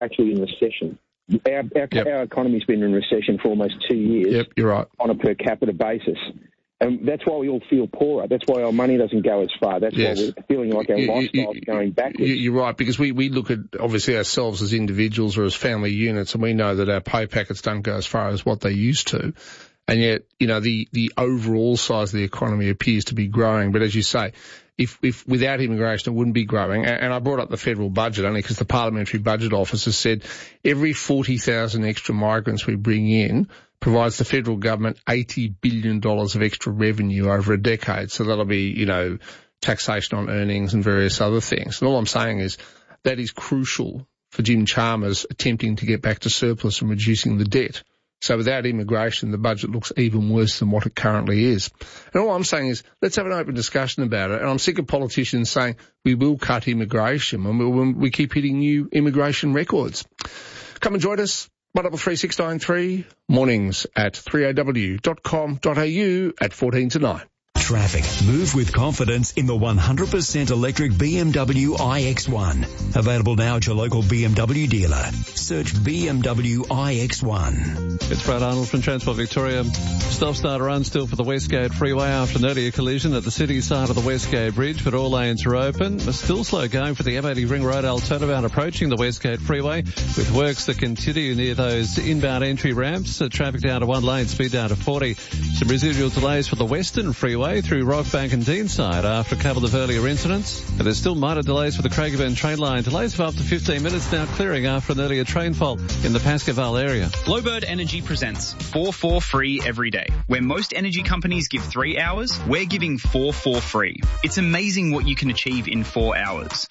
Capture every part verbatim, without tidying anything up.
actually in recession. Our, our, yep. our economy's been in recession for almost two years. Yep, you're right. On a per capita basis. And that's why we all feel poorer. That's why our money doesn't go as far. That's yes. why we're feeling like our you, lifestyle's you, going backwards. You're right, because we, we look at, obviously, ourselves as individuals or as family units, and we know that our pay packets don't go as far as what they used to. And yet, you know, the, the overall size of the economy appears to be growing. But as you say, if, if without immigration, it wouldn't be growing. And, and I brought up the federal budget only because the Parliamentary Budget Office has said every forty thousand extra migrants we bring in provides the federal government eighty billion dollars of extra revenue over a decade. So that'll be, you know, taxation on earnings and various other things. And all I'm saying is that is crucial for Jim Chalmers attempting to get back to surplus and reducing the debt. So without immigration, the budget looks even worse than what it currently is. And all I'm saying is let's have an open discussion about it. And I'm sick of politicians saying we will cut immigration when we, when we keep hitting new immigration records. Come and join us. one three three six nine three, mornings at three a w dot com dot a u at fourteen to nine. Traffic. Move with confidence in the one hundred percent electric B M W i X one. Available now at your local B M W dealer. Search B M W i X one. It's Brad Arnold from Transport Victoria. Stop-start run still for the Westgate Freeway after an earlier collision at the city side of the Westgate Bridge, but all lanes are open. Still slow going for the M eighty Ring Road L turnabout approaching the Westgate Freeway, with works that continue near those inbound entry ramps. Uh, traffic down to one lane, speed down to forty. Some residual delays for the Western Freeway through Rockbank and Deanside after a couple of earlier incidents. And there's still minor delays for the Craigieburn train line. Delays of up to fifteen minutes now clearing after an earlier train fault in the Pascoval area. Glowbird Energy presents four four free every day. Where most energy companies give three hours, we're giving four four free. It's amazing what you can achieve in four hours.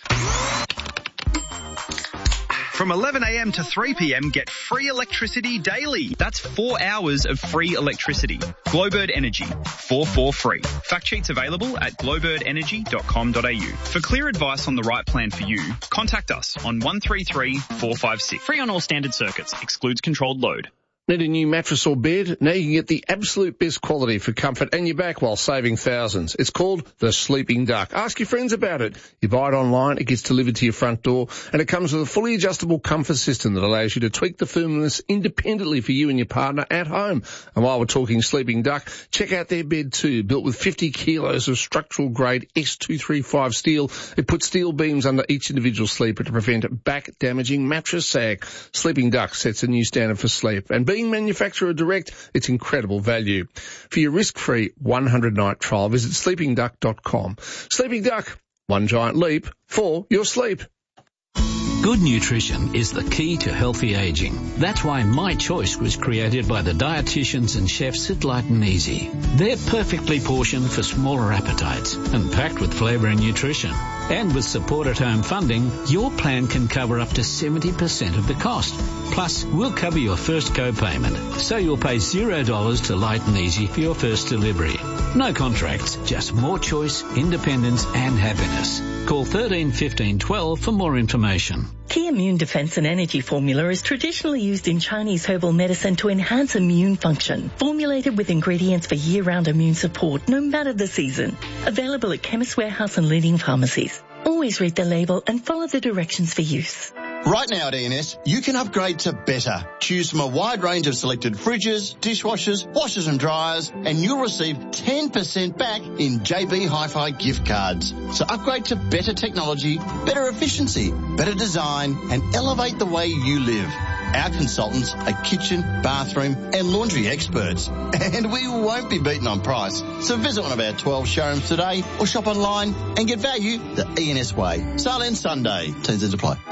From eleven a m to three p m, get free electricity daily. That's four hours of free electricity. Glowbird Energy, four four free. Fact sheets available at glowbird energy dot com dot a u. For clear advice on the right plan for you, contact us on one three three four five six. Free on all standard circuits. Excludes controlled load. Need a new mattress or bed? Now you can get the absolute best quality for comfort and your back while saving thousands. It's called the Sleeping Duck. Ask your friends about it. You buy it online, it gets delivered to your front door, and it comes with a fully adjustable comfort system that allows you to tweak the firmness independently for you and your partner at home. And while we're talking Sleeping Duck, check out their bed too. Built with fifty kilos of structural grade S two thirty-five steel, it puts steel beams under each individual sleeper to prevent back damaging mattress sag. Sleeping Duck sets a new standard for sleep, and being manufacturer direct, it's incredible value. For your risk-free one hundred night trial, visit sleeping duck dot com. Sleeping Duck, one giant leap for your sleep. Good nutrition is the key to healthy aging. That's why My Choice was created by the dietitians and chefs at Light and Easy. They're perfectly portioned for smaller appetites and packed with flavour and nutrition. And with support at home funding, your plan can cover up to seventy percent of the cost. Plus, we'll cover your first co-payment, so you'll pay zero dollars to Light and Easy for your first delivery. No contracts, just more choice, independence and happiness. Call thirteen fifteen twelve for more information. Key Immune Defense and Energy Formula is traditionally used in Chinese herbal medicine to enhance immune function. Formulated with ingredients for year-round immune support, no matter the season. Available at Chemist Warehouse and leading pharmacies. Always read the label and follow the directions for use. Right now at E and S, you can upgrade to better. Choose from a wide range of selected fridges, dishwashers, washers and dryers, and you'll receive ten percent back in J B Hi-Fi gift cards. So upgrade to better technology, better efficiency, better design, and elevate the way you live. Our consultants are kitchen, bathroom and laundry experts. And we won't be beaten on price. So visit one of our twelve showrooms today or shop online and get value the E and S way. Sale ends Sunday. Terms and apply.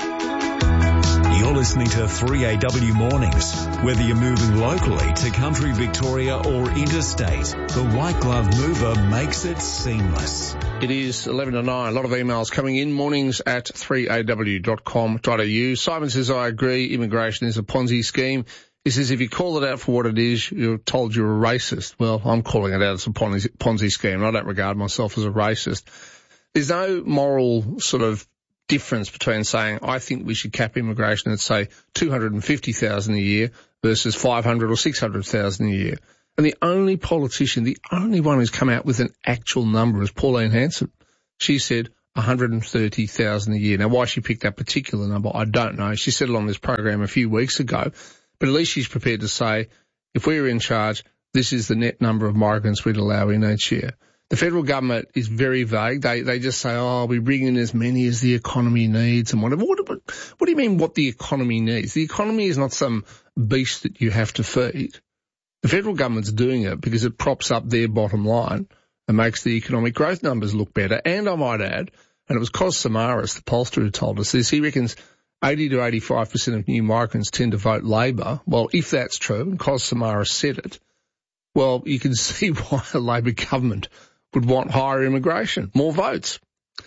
You're listening to three A W Mornings. Whether you're moving locally to country Victoria or interstate, the White Glove Mover makes it seamless. It is eleven to nine. A lot of emails coming in. Mornings at three a w dot com dot a u. Simon says, I agree, immigration is a Ponzi scheme. He says, if you call it out for what it is, you're told you're a racist. Well, I'm calling it out as a Ponzi, Ponzi scheme. I don't regard myself as a racist. There's no moral sort of difference between saying, I think we should cap immigration at, say, two hundred fifty thousand a year versus five hundred or six hundred thousand a year. And the only politician, the only one who's come out with an actual number is Pauline Hanson. She said, one hundred thirty thousand a year. Now, why she picked that particular number, I don't know. She said it on this program a few weeks ago, but at least she's prepared to say, if we were in charge, this is the net number of migrants we'd allow in each year. The federal government is very vague. They they just say, oh, we bring in as many as the economy needs and whatever. What, what, what do you mean what the economy needs? The economy is not some beast that you have to feed. The federal government's doing it because it props up their bottom line and makes the economic growth numbers look better. And I might add, and it was Cos Samaras, the pollster, who told us this, he reckons eighty to eighty-five percent of new migrants tend to vote Labor. Well, if that's true, and Cos Samaras said it, well, you can see why a Labor government would want higher immigration, more votes.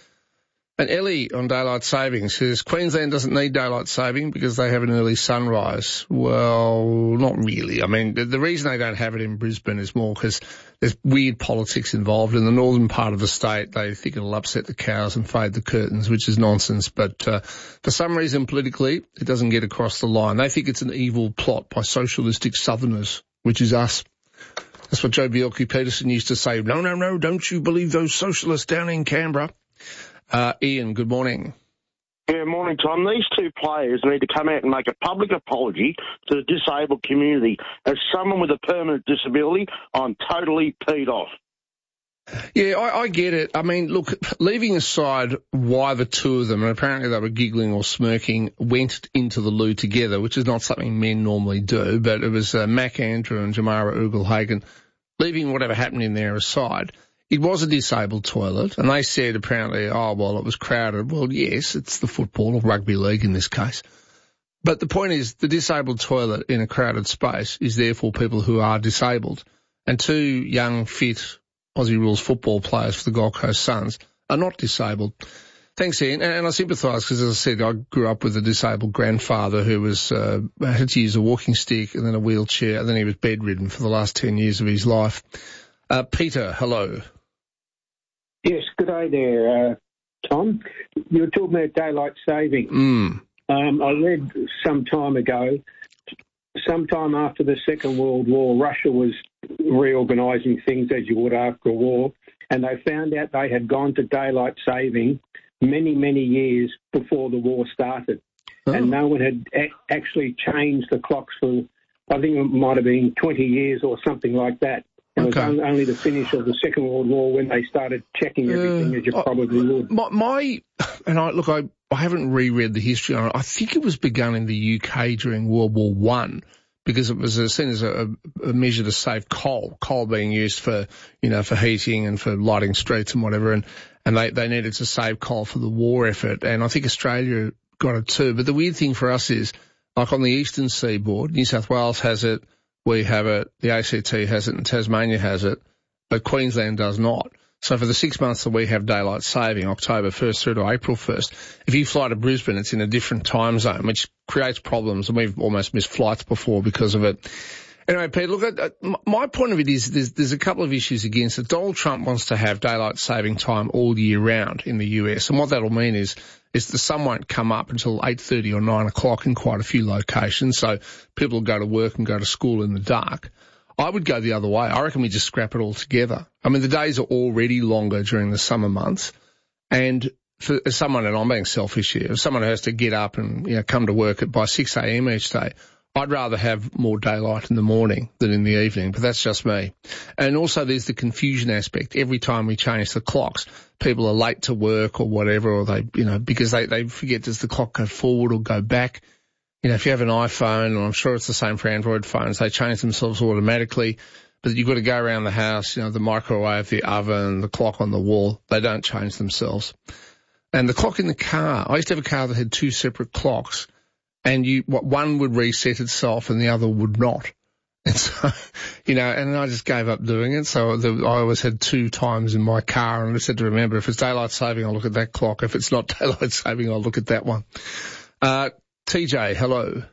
And Ellie on daylight saving says Queensland doesn't need daylight saving because they have an early sunrise. Well, not really. I mean, the, the reason they don't have it in Brisbane is more because there's weird politics involved. In the northern part of the state, they think it'll upset the cows and fade the curtains, which is nonsense. But uh, for some reason, politically, it doesn't get across the line. They think it's an evil plot by socialistic southerners, which is us. That's what Joe Bjelke-Peterson used to say. No, no, no, don't you believe those socialists down in Canberra. Uh, Ian, good morning. Yeah, morning, Tom. These two players need to come out and make a public apology to the disabled community. As someone with a permanent disability, I'm totally peed off. Yeah, I, I get it. I mean, look, leaving aside why the two of them, and apparently they were giggling or smirking, went into the loo together, which is not something men normally do, but it was uh, Mac Andrew and Jamara Ugle-Hagan, leaving whatever happened in there aside. It was a disabled toilet, and they said apparently, oh, well, it was crowded. Well, yes, it's the football or rugby league in this case. But the point is, the disabled toilet in a crowded space is there for people who are disabled. And two young, fit Aussie rules football players for the Gold Coast Suns are not disabled. Thanks, Ian. And, and I sympathise because, as I said, I grew up with a disabled grandfather who was uh, had to use a walking stick and then a wheelchair, and then he was bedridden for the last ten years of his life. Uh, Peter, hello. Yes, good day there, uh, Tom. You were talking about daylight saving. Mm. Um, I read some time ago, sometime after the Second World War, Russia was reorganising things as you would after a war, and they found out they had gone to daylight saving many, many years before the war started. Oh. And no one had a- actually changed the clocks for, I think it might have been twenty years or something like that. And okay. It was only the finish of the Second World War when they started checking everything, uh, as you probably would. My, my and I look, I, I haven't reread the history on it. I think it was begun in the U K during World War One because it was seen as a, a measure to save coal, coal being used for, you know, for heating and for lighting streets and whatever. And, and they, they needed to save coal for the war effort. And I think Australia got it too. But the weird thing for us is, like on the eastern seaboard, New South Wales has it. We have it, the A C T has it, and Tasmania has it, but Queensland does not. So for the six months that we have daylight saving, October first through to April first, if you fly to Brisbane, it's in a different time zone, which creates problems, and we've almost missed flights before because of it. Anyway, Pete, look, at, at, my point of it is there's, there's a couple of issues against it. Donald Trump wants to have daylight saving time all year round in the U S, and what that'll mean is is the sun won't come up until eight thirty or nine o'clock in quite a few locations, so people will go to work and go to school in the dark. I would go the other way. I reckon we just scrap it all together. I mean, the days are already longer during the summer months, and for someone, and I'm being selfish here, if someone who has to get up and, you know, come to work at by six a.m. each day, I'd rather have more daylight in the morning than in the evening, but that's just me. And also there's the confusion aspect. Every time we change the clocks, people are late to work or whatever, or they, you know, because they, they forget, does the clock go forward or go back? You know, if you have an iPhone, and I'm sure it's the same for Android phones, they change themselves automatically, but you've got to go around the house, you know, the microwave, the oven, the clock on the wall, they don't change themselves. And the clock in the car, I used to have a car that had two separate clocks, and you, one would reset itself and the other would not. And so, you know, and I just gave up doing it. So the, I always had two times in my car, and I just had to remember, if it's daylight saving, I'll look at that clock. If it's not daylight saving, I'll look at that one. Uh, T J, hello.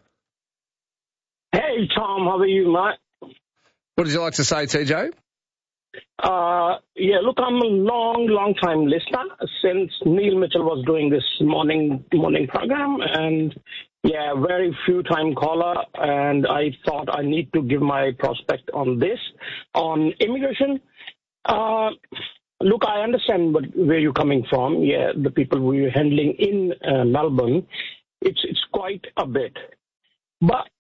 Hey, Tom, how are you, mate? What did you like to say, T J? Uh, yeah, look, I'm a long, long time listener since Neil Mitchell was doing this morning morning program, and yeah, very few time caller, and I thought I need to give my prospect on this. On immigration, uh, look, I understand what, where you're coming from. Yeah, the people we're handling in uh, Melbourne, it's it's quite a bit. But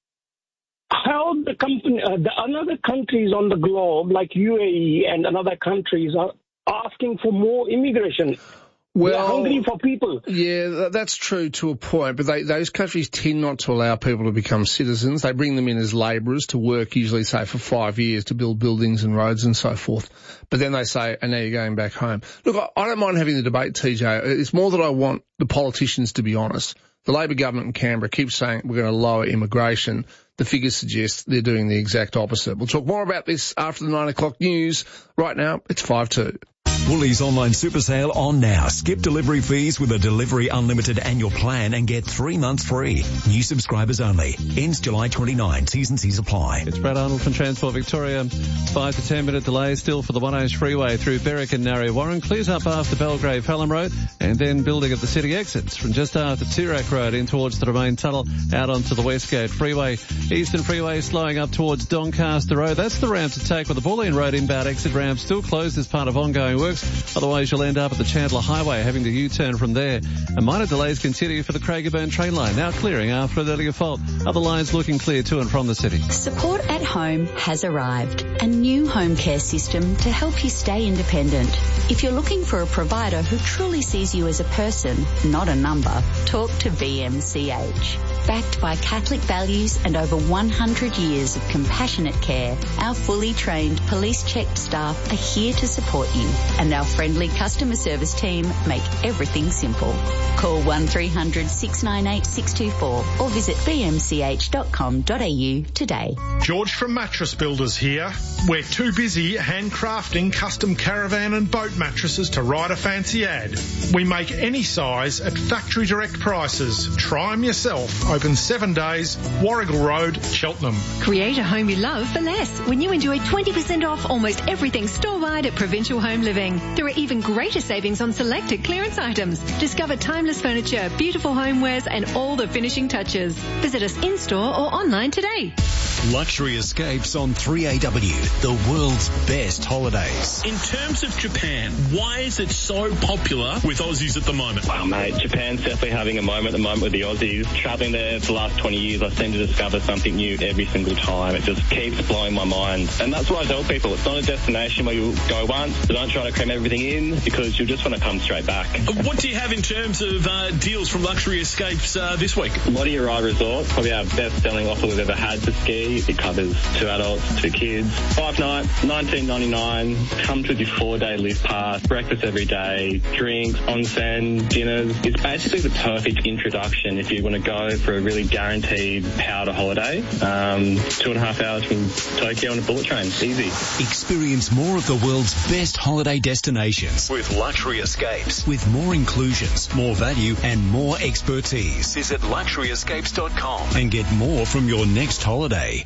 how the company, uh, the other countries on the globe, like U A E and other countries, are asking for more immigration. Well, they're hungry for people. Yeah, that's true to a point, but they, those countries tend not to allow people to become citizens. They bring them in as labourers to work, usually, say, for five years to build buildings and roads and so forth. But then they say, and now you're going back home. Look, I, I don't mind having the debate, T J. It's more that I want the politicians to be honest. The Labor government in Canberra keeps saying we're going to lower immigration. The figures suggest they're doing the exact opposite. We'll talk more about this after the nine o'clock news. Right now, it's five two. Woolies online super sale on now. Skip delivery fees with a Delivery Unlimited annual plan and get three months free. New subscribers only. Ends July twenty-ninth. T's and C's apply. It's Brad Arnold from Transport Victoria. Five to ten minute delay still for the one O's freeway through Berwick and Narre Warren. Clears up after Belgrave Hallam Road and then building at the city exits from just after Toorak Road in towards the Domain Tunnel out onto the Westgate Freeway. Eastern Freeway slowing up towards Doncaster Road. That's the ramp to take with the Bulleen Road inbound exit ramp still closed as part of ongoing works. Otherwise, you'll end up at the Chandler Highway having to U-turn from there. And minor delays continue for the Craigieburn train line, now clearing after an earlier fault. Other lines looking clear to and from the city. Support at Home has arrived. A new home care system to help you stay independent. If you're looking for a provider who truly sees you as a person, not a number, talk to V M C H. Backed by Catholic values and over one hundred years of compassionate care, our fully trained police-checked staff are here to support you, and our friendly customer service team make everything simple. Call one three hundred six nine eight six two four or visit v m c h dot com dot a u today. George from Mattress Builders here. We're too busy handcrafting custom caravan and boat mattresses to write a fancy ad. We make any size at factory direct prices. Try them yourself. Open seven days, Warrigal Road, Cheltenham. Create a home you love for less when you enjoy twenty percent off almost everything store-wide at Provincial Home Living. There are even greater savings on selected clearance items. Discover timeless furniture, beautiful homewares and all the finishing touches. Visit us in-store or online today. Luxury Escapes on three A W, the world's best holidays. In terms of Japan, why is it so popular with Aussies at the moment? Wow, mate, Japan's definitely having a moment at the moment with the Aussies. Travelling there for the last twenty years, I seem to discover something new every single time. It just keeps blowing my mind. And that's what I tell people. It's not a destination where you go once, so don't try to cram everything in because you'll just want to come straight back. What do you have in terms of uh, deals from Luxury Escapes uh, this week? Lottie Ride Resort, probably our best-selling offer we've ever had to ski. It covers two adults, two kids. Five nights, nineteen ninety-nine. Comes with your four-day lift pass, breakfast every day, drinks, onsen, dinners. It's basically the perfect introduction if you want to go for a really guaranteed powder holiday. Um, two and a half hours from Tokyo on a bullet train. Easy. Experience more of the world's best holiday destinations with Luxury Escapes. With more inclusions, more value and more expertise. Visit luxury escapes dot com and get more from your next holiday.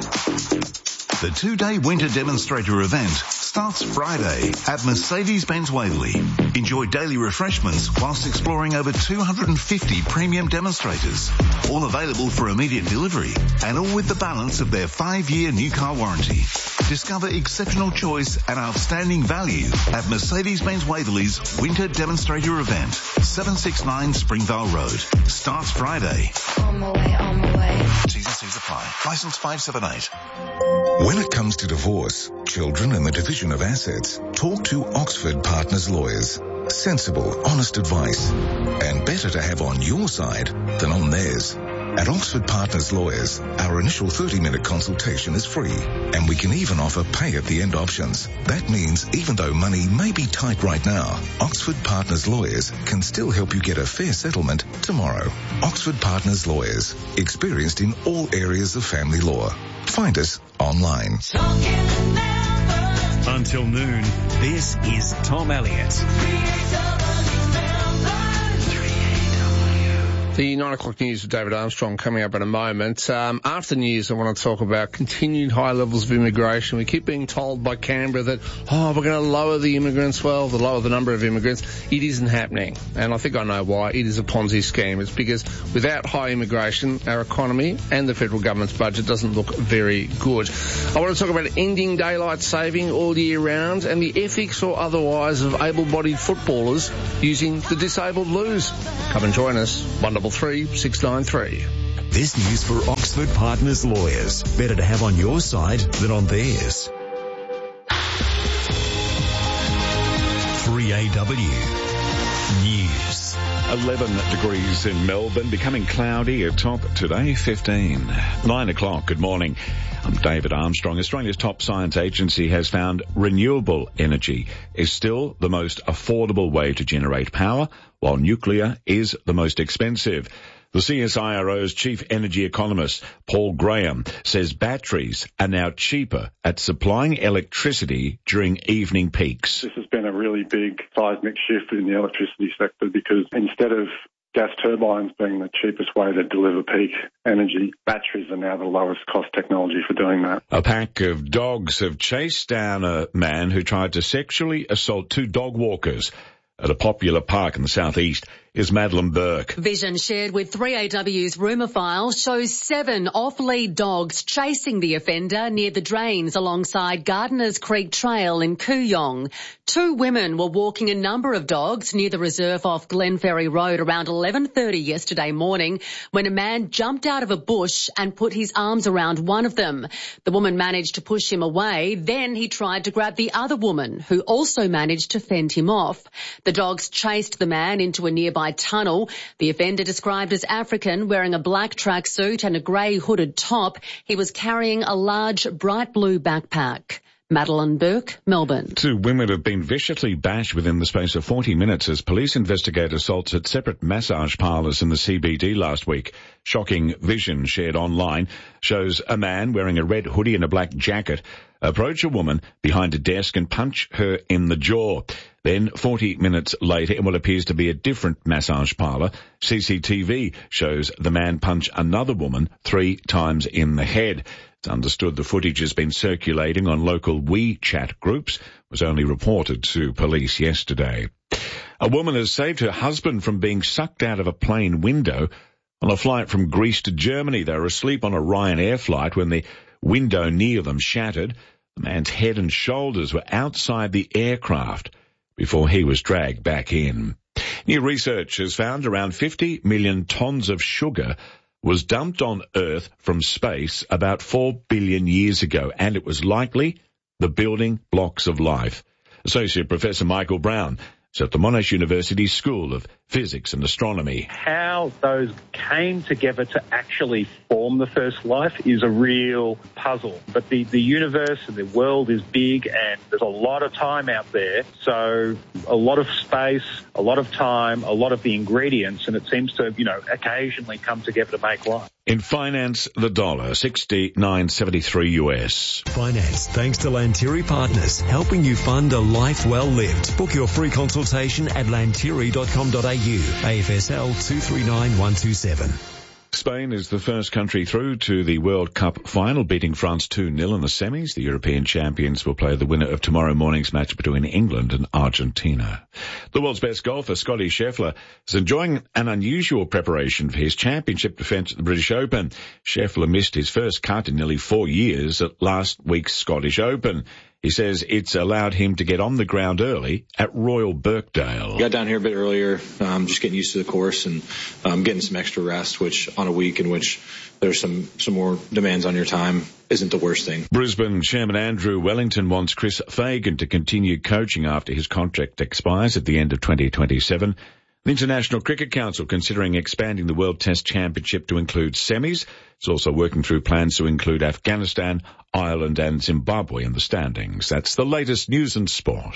The two-day winter demonstrator event starts Friday at Mercedes-Benz Waverley. Enjoy daily refreshments whilst exploring over two hundred fifty premium demonstrators, all available for immediate delivery and all with the balance of their five-year new car warranty. Discover exceptional choice and outstanding value at Mercedes-Benz Waverley's winter demonstrator event, seven sixty-nine Springvale Road. Starts Friday. On my way, on my way. T's and C's apply. Licence five seven eight. When it comes to divorce, children and the division of assets, talk to Oxford Partners Lawyers. Sensible, honest advice. And better to have on your side than on theirs. At Oxford Partners Lawyers, our initial thirty minute consultation is free, and we can even offer pay-at-the-end options. That means even though money may be tight right now, Oxford Partners Lawyers can still help you get a fair settlement tomorrow. Oxford Partners Lawyers, experienced in all areas of family law. Find us online. Until noon, this is Tom Elliott. The nine o'clock news with David Armstrong coming up in a moment. Um, after news, I want to talk about continued high levels of immigration. We keep being told by Canberra that, oh, we're going to lower the immigrants, well, the lower the number of immigrants. It isn't happening. And I think I know why. It is a Ponzi scheme. It's because without high immigration, our economy and the federal government's budget doesn't look very good. I want to talk about ending daylight saving all year round and the ethics or otherwise of able-bodied footballers using the disabled loos. Come and join us. one three six nine three. This news for Oxford Partners Lawyers. Better to have on your side than on theirs. three A W News. eleven degrees in Melbourne, becoming cloudy atop today, fifteen. nine o'clock, good morning. I'm David Armstrong. Australia's top science agency has found renewable energy is still the most affordable way to generate power, while nuclear is the most expensive. The C S I R O's chief energy economist, Paul Graham, says batteries are now cheaper at supplying electricity during evening peaks. This has been a really big seismic shift in the electricity sector because instead of gas turbines being the cheapest way to deliver peak energy, batteries are now the lowest cost technology for doing that. A pack of dogs have chased down a man who tried to sexually assault two dog walkers at a popular park in the southeast. Is Madeline Burke. Vision shared with three A W's rumour file shows seven off-lead dogs chasing the offender near the drains alongside Gardeners Creek Trail in Kooyong. Two women were walking a number of dogs near the reserve off Glenferrie Road around eleven thirty yesterday morning when a man jumped out of a bush and put his arms around one of them. The woman managed to push him away. Then he tried to grab the other woman, who also managed to fend him off. The dogs chased the man into a nearby tunnel. The offender, described as African, wearing a black tracksuit and a grey hooded top. He was carrying a large bright blue backpack. Madeline Burke, Melbourne. Two women have been viciously bashed within the space of forty minutes as police investigate assaults at separate massage parlours in the C B D last week. Shocking vision shared online shows a man wearing a red hoodie and a black jacket approach a woman behind a desk and punch her in the jaw. Then, forty minutes later, in what appears to be a different massage parlour, C C T V shows the man punch another woman three times in the head. It's understood the footage has been circulating on local WeChat groups, was only reported to police yesterday. A woman has saved her husband from being sucked out of a plane window on a flight from Greece to Germany. They were asleep on a Ryanair flight when the window near them shattered. The man's head and shoulders were outside the aircraft before he was dragged back in. New research has found around fifty million tonnes of sugar was dumped on Earth from space about four billion years ago, and it was likely the building blocks of life. Associate Professor Michael Brown is at the Monash University School of Physics and Astronomy. How those came together to actually form the first life is a real puzzle. But the, the universe and the world is big and there's a lot of time out there. So a lot of space, a lot of time, a lot of the ingredients, and it seems to, you know, occasionally come together to make life. In finance, the dollar, sixty-nine seventy-three U S. Finance, thanks to Lantiri Partners, helping you fund a life well lived. Book your free consultation at lantiri dot com dot a u. A F S L two three nine one two seven. Spain is the first country through to the World Cup final, beating France two nil in the semis. The European champions will play the winner of tomorrow morning's match between England and Argentina. The world's best golfer, Scottie Scheffler, is enjoying an unusual preparation for his championship defence at the British Open. Scheffler missed his first cut in nearly four years at last week's Scottish Open. He says it's allowed him to get on the ground early at Royal Birkdale. Got down here a bit earlier, um, just getting used to the course and um, getting some extra rest, which on a week in which there's some, some more demands on your time isn't the worst thing. Brisbane Chairman Andrew Wellington wants Chris Fagan to continue coaching after his contract expires at the end of twenty twenty-seven. The International Cricket Council considering expanding the World Test Championship to include semis. It's also working through plans to include Afghanistan, Ireland and Zimbabwe in the standings. That's the latest news and sport.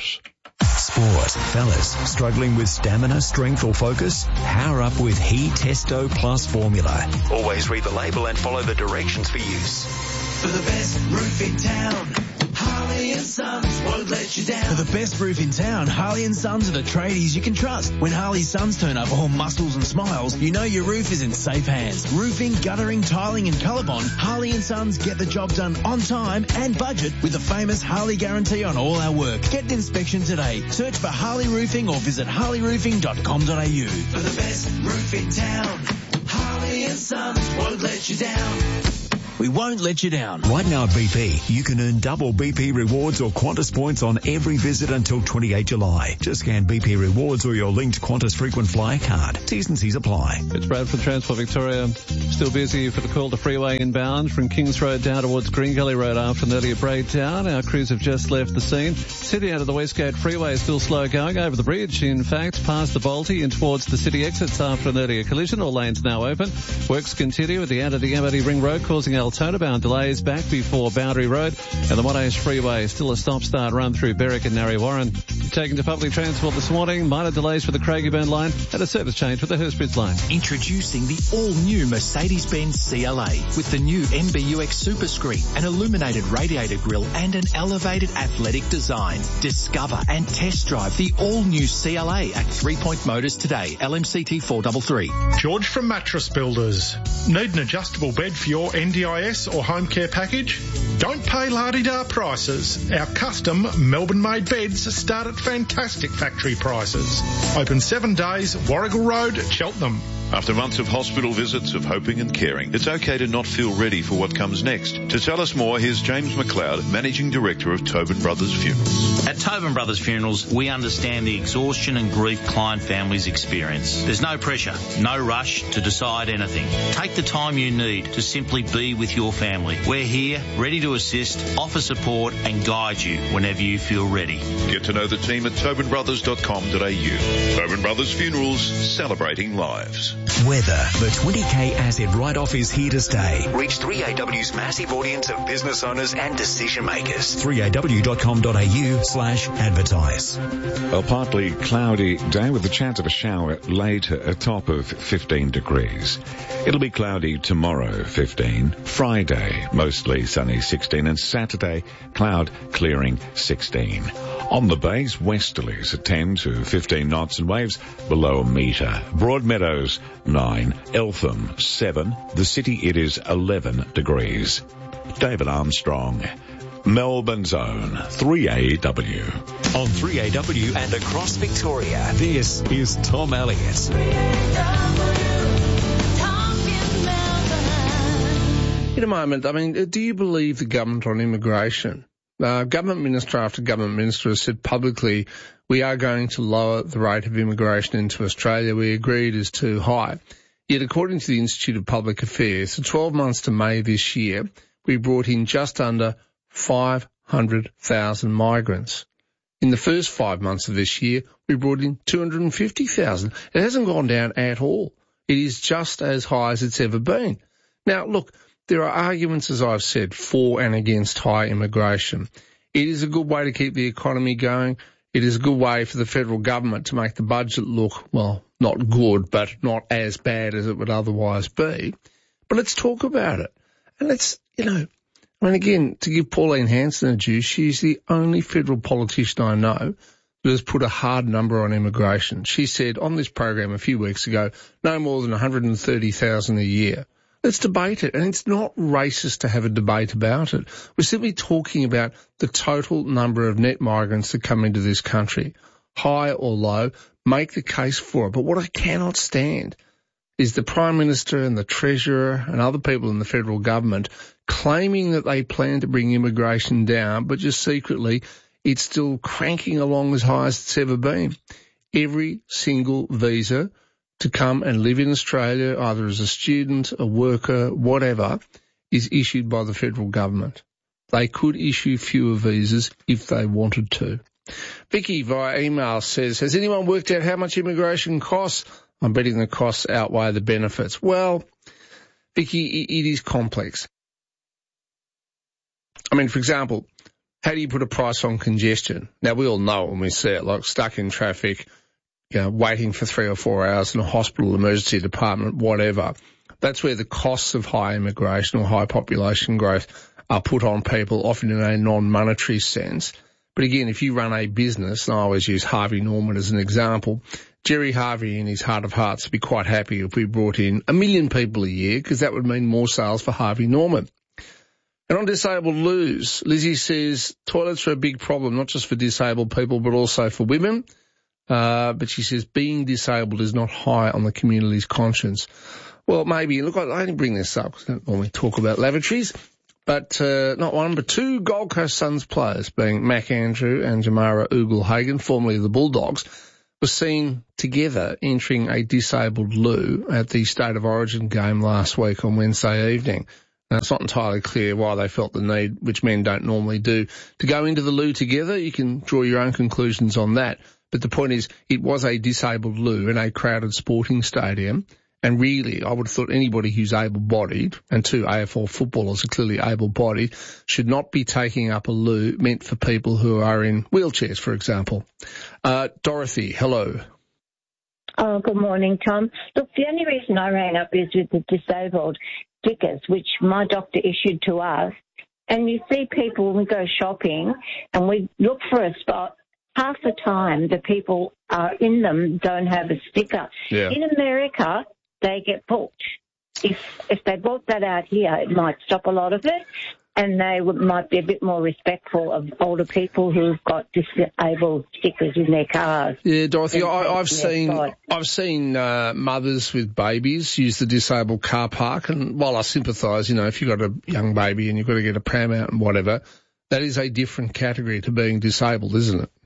Sport. Fellas, struggling with stamina, strength or focus? Power up with He Testo Plus formula. Always read the label and follow the directions for use. For the best roof in town, Harley and Sons won't let you down. For the best roof in town, Harley and Sons are the tradies you can trust. When Harley Sons turn up all muscles and smiles, you know your roof is in safe hands. Roofing, guttering, tiling and Colorbond, Harley and Sons get the job done on time and budget with the famous Harley guarantee on all our work. Get an inspection today. Search for Harley Roofing or visit harley roofing dot com dot a u. For the best roof in town, Harley and Sons won't let you down. We won't let you down. Right now at B P, you can earn double B P rewards or Qantas points on every visit until twenty-eighth of July. Just scan B P rewards or your linked Qantas frequent flyer card. T's and C's apply. It's Brad from Transport Victoria. Still busy for the Calder Freeway inbound from Kings Road down towards Green Gully Road after an earlier breakdown. Our crews have just left the scene. City out of the Westgate Freeway is still slow going over the bridge. In fact, past the Balti and towards the city exits after an earlier collision. All lanes now open. Works continue at the end of the M O T Ring Road, causing Altona bound delays back before Boundary Road, and the Monash Freeway still a stop-start run through Berwick and Narre Warren. Taking to public transport this morning, minor delays for the Craigieburn line and a service change for the Hurstbridge line. Introducing the all-new Mercedes-Benz C L A with the new M B U X Super Screen, an illuminated radiator grille and an elevated athletic design. Discover and test drive the all-new C L A at Three Point Motors today. L M C T four three three. George from Mattress Builders. Need an adjustable bed for your N D I S or home care package? Don't pay la-di-da prices. Our custom Melbourne-made beds start at fantastic factory prices. Open seven days, Warrigal Road, Cheltenham. After months of hospital visits, of hoping and caring, it's okay to not feel ready for what comes next. To tell us more, here's James McLeod, Managing Director of Tobin Brothers Funerals. At Tobin Brothers Funerals, we understand the exhaustion and grief client families experience. There's no pressure, no rush to decide anything. Take the time you need to simply be with your family. We're here, ready to assist, offer support and guide you whenever you feel ready. Get to know the team at tobin brothers dot com dot a u. Tobin Brothers Funerals, celebrating lives. Weather. The twenty K asset write-off is here to stay. Reach three A W's massive audience of business owners and decision makers. three A W dot com dot a u slash advertise. A partly cloudy day with a chance of a shower later, a top of fifteen degrees. It'll be cloudy tomorrow, fifteen. Friday, mostly sunny, sixteen. And Saturday, cloud clearing, sixteen. On the bays, westerlies at ten to fifteen knots and waves below a metre. Broadmeadows, nine. Eltham, seven. The city, it is eleven degrees. David Armstrong, Melbourne's own three A W. On three A W and across Victoria, this is Tom Elliott. In a moment, I mean, do you believe the government on immigration? Uh, government minister after government minister has said publicly, we are going to lower the rate of immigration into Australia. We agree it is too high. Yet, according to the Institute of Public Affairs, for twelve months to May this year, we brought in just under five hundred thousand migrants. In the first five months of this year, we brought in two hundred fifty thousand. It hasn't gone down at all. It is just as high as it's ever been. Now, look, there are arguments, as I've said, for and against high immigration. It is a good way to keep the economy going. It is a good way for the federal government to make the budget look, well, not good, but not as bad as it would otherwise be. But let's talk about it. And let's, you know, I mean, again, to give Pauline Hanson a due, she's the only federal politician I know that has put a hard number on immigration. She said on this program a few weeks ago, no more than one hundred thirty thousand a year. Let's debate it. And it's not racist to have a debate about it. We're simply talking about the total number of net migrants that come into this country. High or low, make the case for it. But what I cannot stand is the Prime Minister and the Treasurer and other people in the federal government claiming that they plan to bring immigration down, but just secretly it's still cranking along as high as it's ever been. Every single visa to come and live in Australia, either as a student, a worker, whatever, is issued by the federal government. They could issue fewer visas if they wanted to. Vicky via email says, has anyone worked out how much immigration costs? I'm betting the costs outweigh the benefits. Well, Vicky, it is complex. I mean, for example, how do you put a price on congestion? Now, we all know when we see it, like stuck in traffic, you know, waiting for three or four hours in a hospital, emergency department, whatever. That's where the costs of high immigration or high population growth are put on people, often in a non-monetary sense. But again, if you run a business, and I always use Harvey Norman as an example, Jerry Harvey in his heart of hearts would be quite happy if we brought in a million people a year, because that would mean more sales for Harvey Norman. And on disabled loos, Lizzie says toilets are a big problem, not just for disabled people, but also for women. Uh, but she says being disabled is not high on the community's conscience. Well, maybe. Look, I only bring this up because I don't normally talk about lavatories. But uh, not one, but two Gold Coast Suns players, being Mac Andrew and Jamara Ugle-Hagan, formerly of the Bulldogs, were seen together entering a disabled loo at the State of Origin game last week on Wednesday evening. Now, it's not entirely clear why they felt the need, which men don't normally do, to go into the loo together. You can draw your own conclusions on that. But the point is, it was a disabled loo in a crowded sporting stadium. And really, I would have thought anybody who's able-bodied, and two A F L footballers are clearly able-bodied, should not be taking up a loo meant for people who are in wheelchairs, for example. Uh, Dorothy, hello. Oh, good morning, Tom. Look, the only reason I rang up is with the disabled stickers, which my doctor issued to us. And you see people, when we go shopping and we look for a spot, half the time the people are in them don't have a sticker. Yeah. In America, they get booked. If if they brought that out here, it might stop a lot of it, and they would, might be a bit more respectful of older people who've got disabled stickers in their cars. Yeah, Dorothy, I, I've seen I've seen uh, mothers with babies use the disabled car park, and while I sympathise, you know, if you've got a young baby and you've got to get a pram out and whatever, that is a different category to being disabled, isn't it?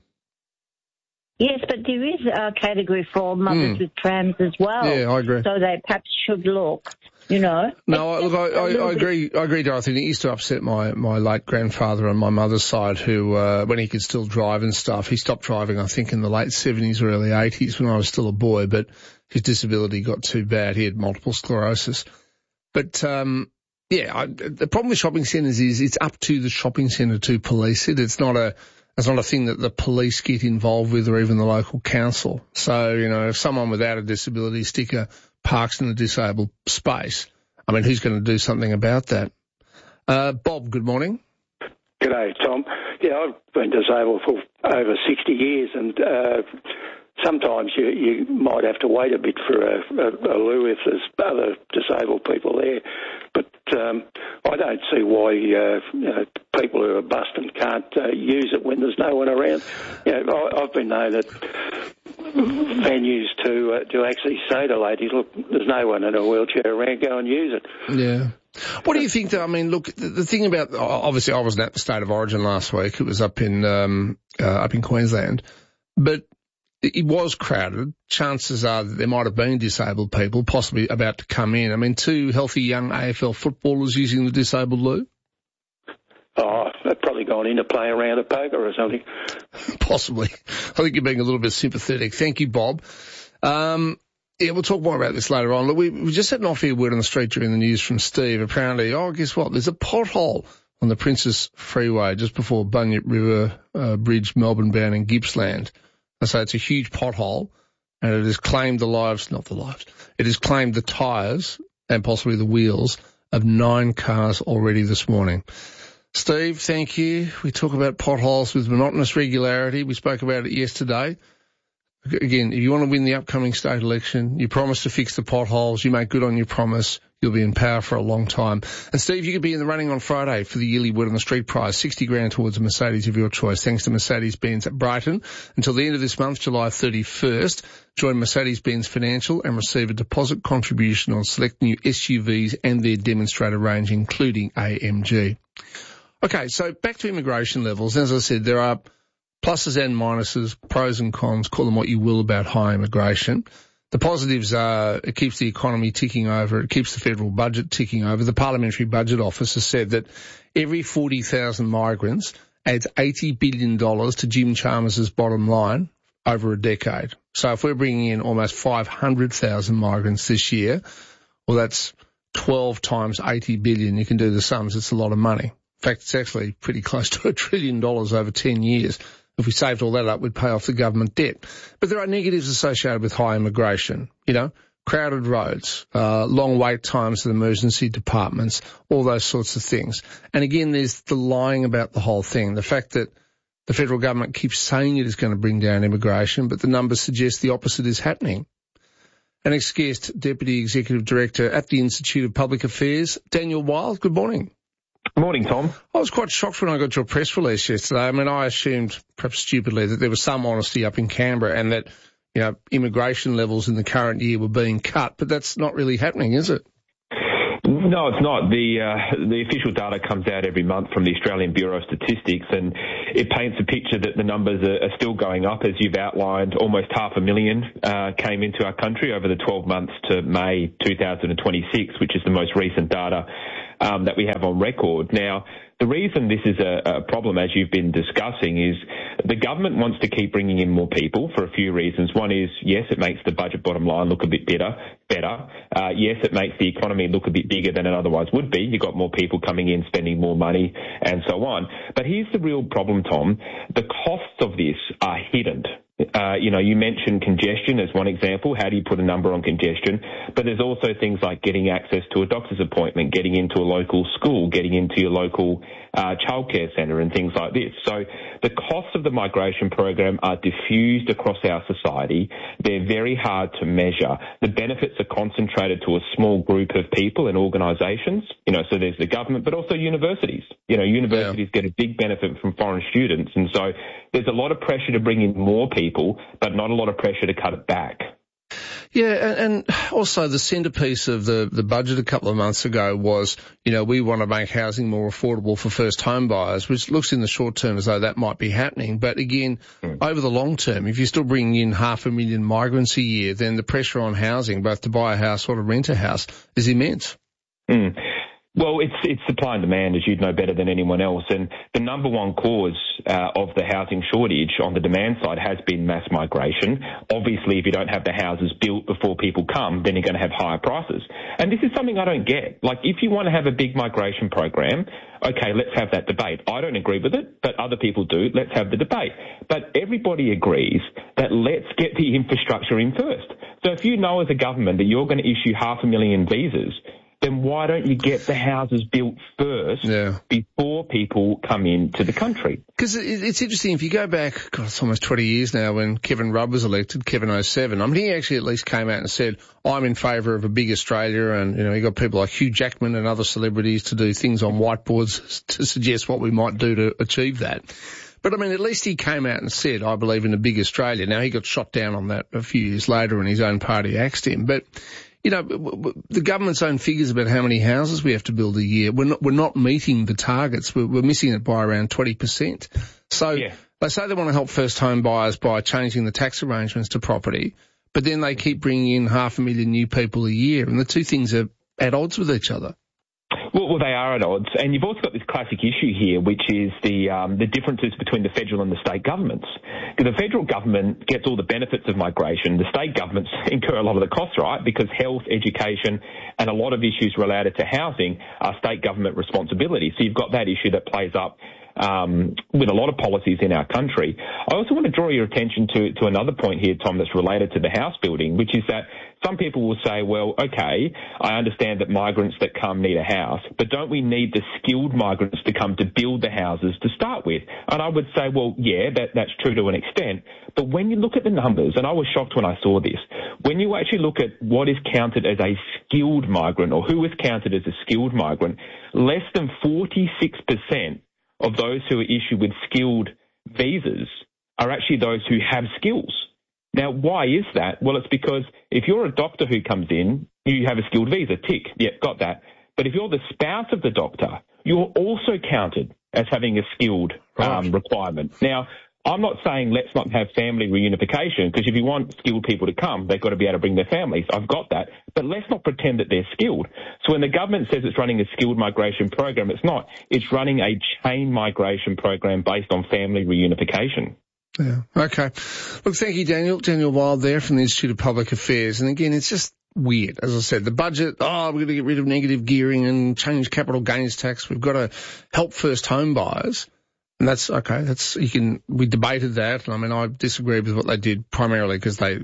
Yes, but there is a category for mothers mm. with trams as well. Yeah, I agree. So they perhaps should look, you know. No, I, look, I, I, I agree. I agree, Dorothy. And it used to upset my, my late grandfather on my mother's side, who, uh, when he could still drive and stuff, he stopped driving, I think, in the late seventies or early eighties when I was still a boy. But his disability got too bad. He had multiple sclerosis. But um, yeah, I, the problem with shopping centres is it's up to the shopping centre to police it. It's not a It's not a thing that the police get involved with or even the local council. So, you know, if someone without a disability sticker parks in a disabled space, I mean, who's going to do something about that? Uh, Bob, good morning. G'day, Tom. Yeah, I've been disabled for over sixty years, and uh, sometimes you, you might have to wait a bit for a, a, a loo if there's other disabled people there. But um, I don't see why uh, you know, people who are busted can't uh, use it when there's no one around. You know, I, I've been known at venues to uh, to actually say to ladies, look, there's no one in a wheelchair around, go and use it. Yeah. What do you think, though? I mean, look, the, the thing about, obviously I wasn't at the State of Origin last week. It was up in um, uh, up in Queensland. But it was crowded. Chances are that there might have been disabled people possibly about to come in. I mean, two healthy young A F L footballers using the disabled loo? Oh, they've probably gone in to play a round of poker or something. Possibly. I think you're being a little bit sympathetic. Thank you, Bob. Um, yeah, we'll talk more about this later on. Look, we, we just had an off-air word on the street during the news from Steve. Apparently, oh, guess what? There's a pothole on the Princess Freeway just before Bunyip River uh, Bridge, Melbourne bound in Gippsland. And so it's a huge pothole, and it has claimed the lives, not the lives, it has claimed the tyres and possibly the wheels of nine cars already this morning. Steve, thank you. We talk about potholes with monotonous regularity. We spoke about it yesterday. Again, if you want to win the upcoming state election, you promise to fix the potholes, you make good on your promise, you'll be in power for a long time. And Steve, you could be in the running on Friday for the yearly Word on the Street prize, sixty grand towards a Mercedes of your choice, thanks to Mercedes-Benz at Brighton. Until the end of this month, July thirty-first, join Mercedes-Benz Financial and receive a deposit contribution on select new S U Vs and their demonstrator range, including A M G. Okay, so back to immigration levels. As I said, there are pluses and minuses, pros and cons, call them what you will about high immigration. The positives are it keeps the economy ticking over, it keeps the federal budget ticking over. The Parliamentary Budget Office has said that every forty thousand migrants adds eighty billion dollars to Jim Chalmers' bottom line over a decade. So if we're bringing in almost five hundred thousand migrants this year, well, that's twelve times eighty billion. You can do the sums. It's a lot of money. In fact, it's actually pretty close to a trillion dollars over ten years. If we saved all that up, we'd pay off the government debt. But there are negatives associated with high immigration. You know, crowded roads, uh, long wait times at emergency departments, all those sorts of things. And again, there's the lying about the whole thing. The fact that the federal government keeps saying it is going to bring down immigration, but the numbers suggest the opposite is happening. Our next guest, Deputy Executive Director at the Institute of Public Affairs, Daniel Wild. Good morning. Good morning, Tom. I was quite shocked when I got your press release yesterday. I mean, I assumed, perhaps stupidly, that there was some honesty up in Canberra and that, you know, immigration levels in the current year were being cut, but that's not really happening, is it? No, it's not. The uh, the official data comes out every month from the Australian Bureau of Statistics, and it paints a picture that the numbers are, are still going up, as you've outlined. Almost half a million uh, came into our country over the twelve months to May two thousand twenty-six, which is the most recent data um, that we have on record. Now, the reason this is a, a problem, as you've been discussing, is the government wants to keep bringing in more people for a few reasons. One is, yes, it makes the budget bottom line look a bit better. better. Uh, yes, it makes the economy look a bit bigger than it otherwise would be. You've got more people coming in, spending more money, and so on. But here's the real problem, Tom. The costs of this are hidden. Uh, you know, you mentioned congestion as one example. How do you put a number on congestion? But there's also things like getting access to a doctor's appointment, getting into a local school, getting into your local uh, childcare centre and things like this. So the costs of the migration program are diffused across our society. They're very hard to measure. The benefits are concentrated to a small group of people and organisations. You know, so there's the government, but also universities. You know, universities yeah. get a big benefit from foreign students. And so there's a lot of pressure to bring in more people, but not a lot of pressure to cut it back. Yeah, and, and also the centrepiece of the, the budget a couple of months ago was, you know, we want to make housing more affordable for first home buyers, which looks in the short term as though that might be happening. But again, mm. over the long term, if you're still bringing in half a million migrants a year, then the pressure on housing, both to buy a house or to rent a house, is immense. Mm. Well, it's it's supply and demand, as you'd know better than anyone else. And the number one cause uh, of the housing shortage on the demand side has been mass migration. Obviously, if you don't have the houses built before people come, then you're going to have higher prices. And this is something I don't get. Like, if you want to have a big migration program, okay, let's have that debate. I don't agree with it, but other people do. Let's have the debate. But everybody agrees that let's get the infrastructure in first. So if you know as a government that you're going to issue half a million visas, then why don't you get the houses built first yeah. before people come into the country? Because it's interesting, if you go back, God, it's almost twenty years now when Kevin Rudd was elected, Kevin oh seven, I mean, he actually at least came out and said, I'm in favour of a big Australia, and, you know, you got people like Hugh Jackman and other celebrities to do things on whiteboards to suggest what we might do to achieve that. But, I mean, at least he came out and said, I believe in a big Australia. Now, he got shot down on that a few years later and his own party axed him. But, you know, the government's own figures about how many houses we have to build a year, we're not, we're not meeting the targets. We're, we're missing it by around twenty percent. So yeah. they say they want to help first home buyers by changing the tax arrangements to property, but then they keep bringing in half a million new people a year, and the two things are at odds with each other. Well, well, they are at odds, and you've also got this classic issue here, which is the um, the differences between the federal and the state governments. Because the federal government gets all the benefits of migration, the state governments incur a lot of the costs, right? Because health, education, and a lot of issues related to housing are state government responsibility. So you've got that issue that plays up um, with a lot of policies in our country. I also want to draw your attention to to another point here, Tom, that's related to the house building, which is that some people will say, well, okay, I understand that migrants that come need a house, but don't we need the skilled migrants to come to build the houses to start with? And I would say, well, yeah, that, that's true to an extent. But when you look at the numbers, and I was shocked when I saw this, when you actually look at what is counted as a skilled migrant or who is counted as a skilled migrant, less than forty-six percent of those who are issued with skilled visas are actually those who have skills. Now, why is that? Well, it's because if you're a doctor who comes in, you have a skilled visa, tick, yeah, got that. But if you're the spouse of the doctor, you're also counted as having a skilled um, requirement. Now, I'm not saying let's not have family reunification, because if you want skilled people to come, they've got to be able to bring their families. I've got that. But let's not pretend that they're skilled. So when the government says it's running a skilled migration program, it's not. It's running a chain migration program based on family reunification. Yeah. Okay. Look, thank you, Daniel. Daniel Wild there from the Institute of Public Affairs. And again, it's just weird. As I said, the budget, oh, we're going to get rid of negative gearing and change capital gains tax. We've got to help first home buyers. And that's okay. That's, you can, we debated that. And I mean, I disagree with what they did primarily because they, they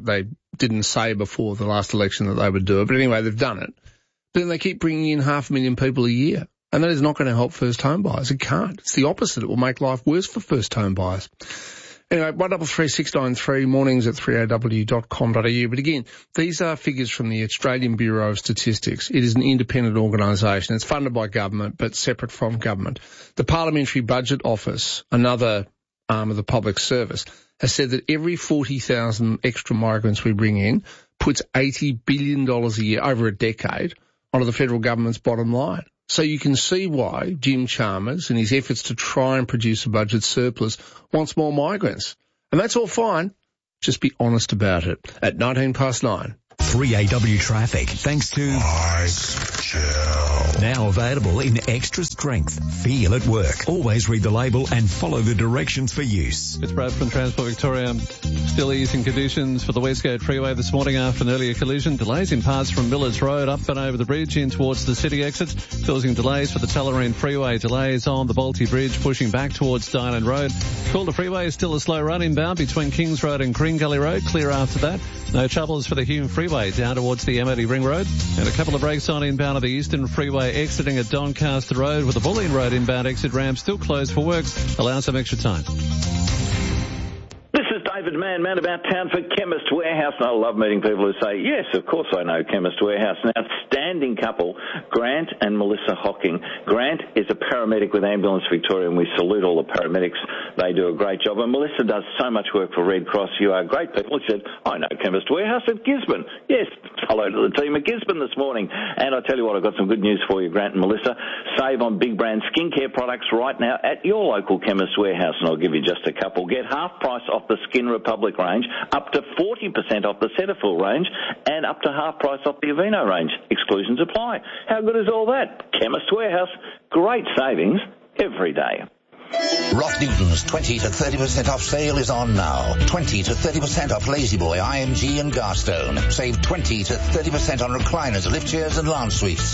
didn't say before the last election that they would do it. But anyway, they've done it. But then they keep bringing in half a million people a year. And that is not going to help first home buyers. It can't. It's the opposite. It will make life worse for first home buyers. Anyway, one double three six nine three, mornings at three a w dot com dot a u. But again, these are figures from the Australian Bureau of Statistics. It is an independent organisation. It's funded by government, but separate from government. The Parliamentary Budget Office, another arm of the public service, has said that every forty thousand extra migrants we bring in puts eighty billion dollars a year over a decade onto the federal government's bottom line. So you can see why Jim Chalmers, in his efforts to try and produce a budget surplus, wants more migrants. And that's all fine. Just be honest about it. At nineteen past nine. three A W traffic, thanks to Mike's Chill. Now available in extra strength. Feel at work. Always read the label and follow the directions for use. It's Brad from Transport Victoria. Still easing conditions for the Westgate Freeway this morning after an earlier collision. Delays in parts from Millards Road up and over the bridge in towards the city exit, causing delays for the Tullamarine Freeway. Delays on the Balti Bridge pushing back towards Dylan Road. Calder Freeway is still a slow run inbound between Kings Road and Green Gully Road. Clear after that. No troubles for the Hume Freeway down towards the M O T Ring Road. And a couple of breaks on inbound of the Eastern Freeway exiting at Doncaster Road with the Bulleen Road inbound exit ramp still closed for works. Allow some extra time. This is David Mann, man about town for Chemist Warehouse, and I love meeting people who say, yes, of course I know Chemist Warehouse. An outstanding couple, Grant and Melissa Hocking. Grant is a paramedic with Ambulance Victoria, and we salute all the paramedics. They do a great job. And Melissa does so much work for Red Cross. You are great people. She said, I know Chemist Warehouse at Gisborne. Yes, hello to the team at Gisborne this morning. And I tell you what, I've got some good news for you, Grant and Melissa. Save on big brand skincare products right now at your local Chemist Warehouse, and I'll give you just a couple. Get half price off the Skin Republic range, up to forty percent off the Cetaphil range, and up to half price off the Aveeno range. Exclusions apply. How good is all that? Chemist Warehouse. Great savings every day. Roth Newton's twenty to thirty percent off sale is on now. twenty to thirty percent off La-Z-Boy, I M G and Garstone. Save twenty to thirty percent on recliners, lift chairs and lounge suites.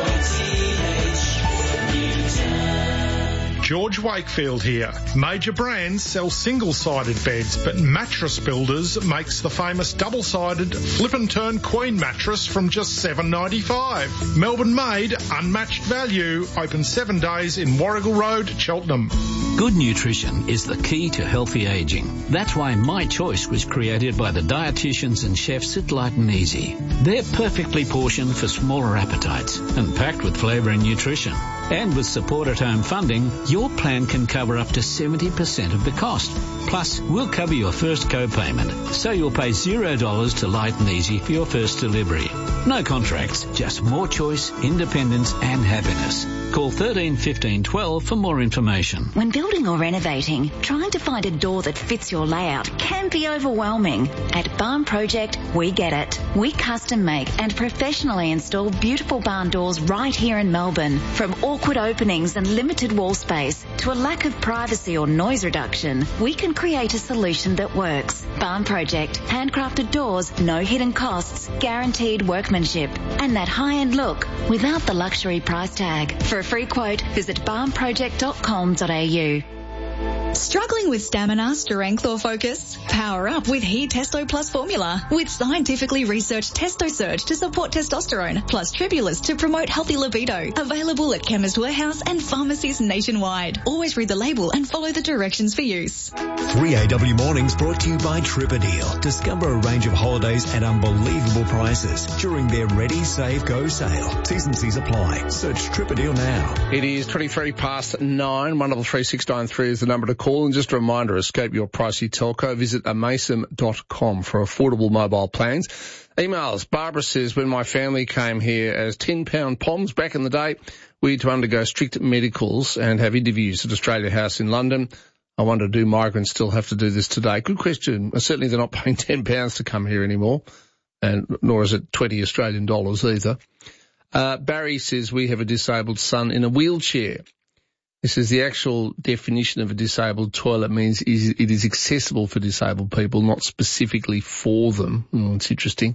George Wakefield here. Major brands sell single-sided beds, but Mattress Builders makes the famous double-sided flip and turn queen mattress from just seven dollars ninety-five. Melbourne made, unmatched value. Open seven days in Warrigal Road, Cheltenham. Good nutrition is the key to healthy aging. That's why My Choice was created by the dietitians and chefs at Light and Easy. They're perfectly portioned for smaller appetites and packed with flavour and nutrition. And with support at home funding, your plan can cover up to seventy percent of the cost. Plus, we'll cover your first co-payment, so you'll pay zero dollars to Light and Easy for your first delivery. No contracts, just more choice, independence and happiness. Call thirteen fifteen twelve for more information. When building or renovating, trying to find a door that fits your layout can be overwhelming. At Barn Project, we get it. We custom make and professionally install beautiful barn doors right here in Melbourne. From awkward openings and limited wall space to a lack of privacy or noise reduction, we can create a solution that works. Barn Project, handcrafted doors, no hidden costs, guaranteed workmanship, and that high-end look without the luxury price tag. For a free quote, visit barn project dot com dot a u. Struggling with stamina, strength or focus? Power up with He Testo Plus formula with scientifically researched Testo Surge to support testosterone plus Tribulus to promote healthy libido. Available at Chemist Warehouse and pharmacies nationwide. Always read the label and follow the directions for use. three A W Mornings brought to you by Tripadeal. Discover a range of holidays at unbelievable prices during their Ready, Save, Go sale. T's and C's apply. Search Tripadeal now. It is twenty-three past nine. one double three six nine three is the number to call. And just a reminder, escape your pricey telco. Visit amasem dot com for affordable mobile plans. Emails. Barbara says, when my family came here as ten pound poms back in the day, we had to undergo strict medicals and have interviews at Australia House in London. I wonder, do migrants still have to do this today? Good question. Certainly they're not paying ten pounds to come here anymore, and nor is it twenty Australian dollars either. Uh, Barry says, we have a disabled son in a wheelchair. This is the actual definition of a disabled toilet means it is accessible for disabled people, not specifically for them. Oh, it's interesting.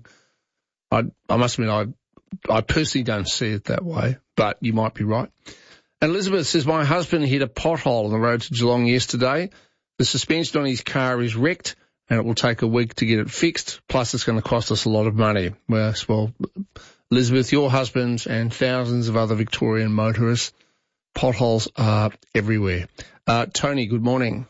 I, I must admit, I, I personally don't see it that way, but you might be right. And Elizabeth says, my husband hit a pothole on the road to Geelong yesterday. The suspension on his car is wrecked and it will take a week to get it fixed, plus it's going to cost us a lot of money. Well, well, Elizabeth, your husband and thousands of other Victorian motorists, potholes are everywhere. Uh, Tony, good morning.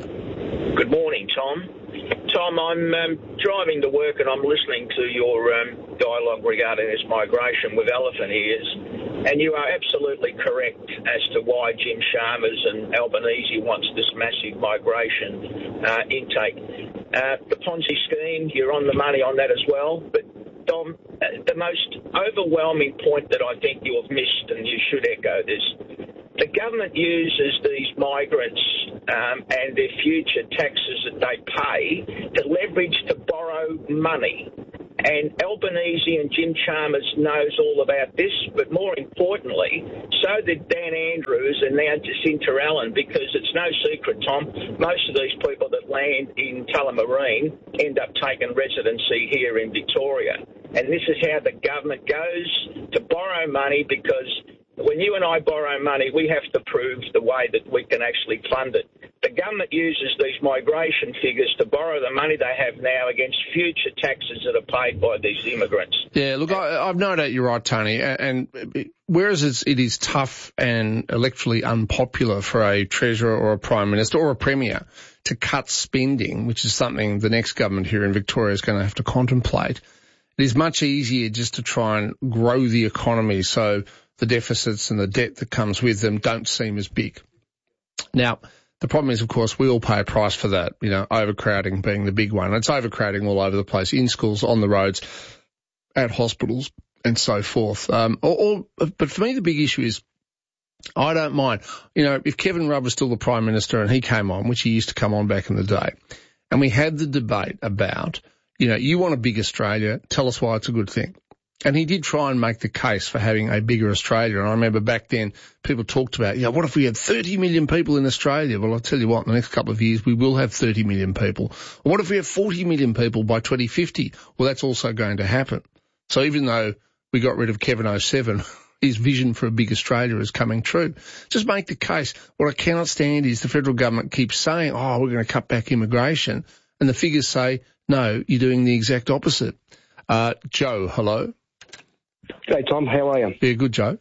Good morning, Tom. Tom, I'm um, driving to work and I'm listening to your um, dialogue regarding this migration with elephant ears, and you are absolutely correct as to why Jim Chalmers and Albanese wants this massive migration uh, intake. Uh, the Ponzi scheme, you're on the money on that as well, but Dom, uh, the most overwhelming point that I think you have missed, and you should echo this, the government uses these migrants um, and their future taxes that they pay to leverage to borrow money. And Albanese and Jim Chalmers knows all about this, but more importantly, so did Dan Andrews and now Jacinta Allen, because it's no secret, Tom, most of these people that land in Tullamarine end up taking residency here in Victoria. And this is how the government goes to borrow money, because when you and I borrow money, we have to prove the way that we can actually fund it. The government uses these migration figures to borrow the money they have now against future taxes that are paid by these immigrants. Yeah, look, I, I've no doubt you're right, Tony. And, and whereas it's, it is tough and electorally unpopular for a treasurer or a prime minister or a premier to cut spending, which is something the next government here in Victoria is going to have to contemplate, it is much easier just to try and grow the economy so the deficits and the debt that comes with them don't seem as big. Now, the problem is, of course, we all pay a price for that, you know, overcrowding being the big one. It's overcrowding all over the place, in schools, on the roads, at hospitals, and so forth. Um, all, all, but for me, the big issue is I don't mind. You know, if Kevin Rudd was still the Prime Minister and he came on, which he used to come on back in the day, and we had the debate about, you know, you want a big Australia, tell us why it's a good thing. And he did try and make the case for having a bigger Australia. And I remember back then people talked about, you know, what if we had thirty million people in Australia? Well, I'll tell you what, in the next couple of years we will have thirty million people. Or what if we have forty million people by twenty fifty? Well, that's also going to happen. So even though we got rid of Kevin oh seven, his vision for a big Australia is coming true. Just make the case. What I cannot stand is the federal government keeps saying, oh, we're going to cut back immigration. And the figures say, no, you're doing the exact opposite. Uh, Joe, hello. Hey, Tom, how are you? Yeah, good, Joe.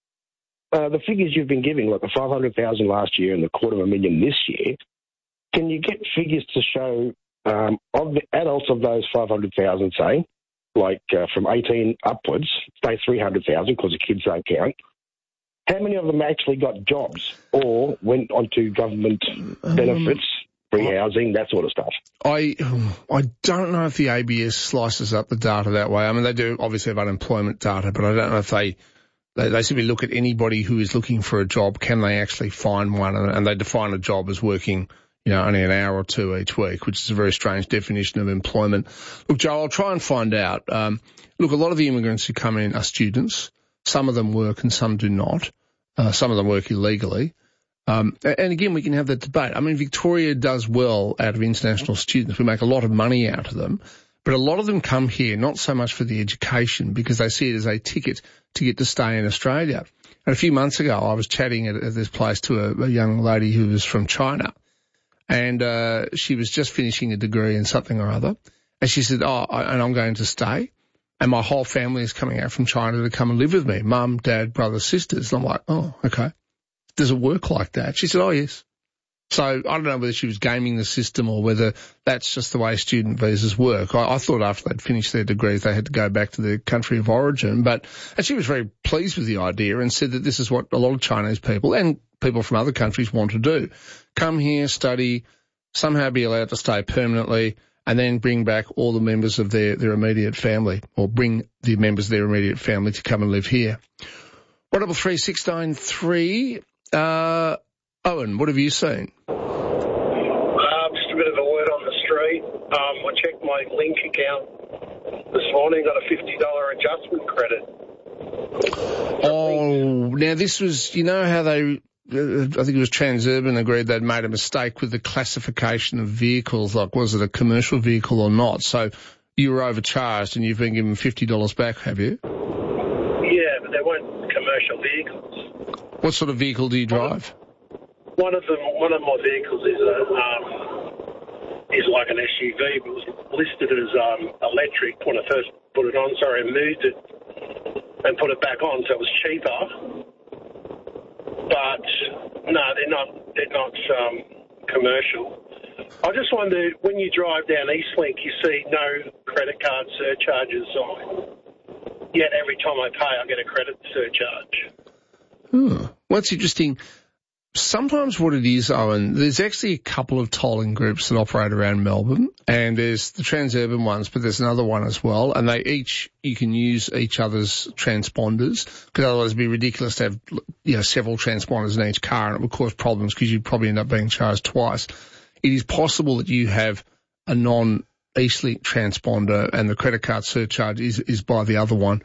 Uh, the figures you've been giving, like the five hundred thousand last year and the quarter of a million this year, can you get figures to show um, of the adults of those five hundred thousand, say, like uh, from eighteen upwards, say three hundred thousand because the kids don't count, how many of them actually got jobs or went onto government um, benefits, free housing, that sort of stuff? I I don't know if the A B S slices up the data that way. I mean, they do obviously have unemployment data, but I don't know if they, they, they simply look at anybody who is looking for a job, can they actually find one? And, and they define a job as working, you know, only an hour or two each week, which is a very strange definition of employment. Look, Joe, I'll try and find out. Um, look, a lot of the immigrants who come in are students. Some of them work and some do not. Uh, some of them work illegally. Um, and again, we can have that debate. I mean, Victoria does well out of international students. We make a lot of money out of them, but a lot of them come here not so much for the education because they see it as a ticket to get to stay in Australia. And a few months ago, I was chatting at, at this place to a, a young lady who was from China, and uh, she was just finishing a degree in something or other. And she said, oh, I, and I'm going to stay. And my whole family is coming out from China to come and live with me, mum, dad, brothers, sisters. And I'm like, oh, okay. Does it work like that? She said, oh, yes. So I don't know whether she was gaming the system or whether that's just the way student visas work. I, I thought after they'd finished their degrees, they had to go back to their country of origin. But and she was very pleased with the idea and said that this is what a lot of Chinese people and people from other countries want to do. Come here, study, somehow be allowed to stay permanently, and then bring back all the members of their, their immediate family, or bring the members of their immediate family to come and live here. one double three six nine three. Uh, Owen, what have you seen? Uh, just a bit of a word on the street. Um, I checked my Link account this morning, got a fifty dollars adjustment credit. Oh, now this was, you know how they, uh, I think it was Transurban agreed they'd made a mistake with the classification of vehicles, like was it a commercial vehicle or not? So you were overcharged and you've been given fifty dollars back, have you? Yeah, but they weren't commercial vehicles. What sort of vehicle do you drive? One of them, one of my vehicles is a um, is like an S U V, but it was listed as um, electric when I first put it on. Sorry, I moved it and put it back on, so it was cheaper. But no, they're not. They're not um, commercial. I just wonder, when you drive down Eastlink, you see no credit card surcharges on. Yet every time I pay, I get a credit surcharge. Hmm. What's interesting, sometimes what it is, Owen, there's actually a couple of tolling groups that operate around Melbourne, and there's the Transurban ones, but there's another one as well, and they each, you can use each other's transponders, because otherwise it'd be ridiculous to have, you know, several transponders in each car, and it would cause problems because you'd probably end up being charged twice. It is possible that you have a non-Eastlink transponder and the credit card surcharge is, is by the other one.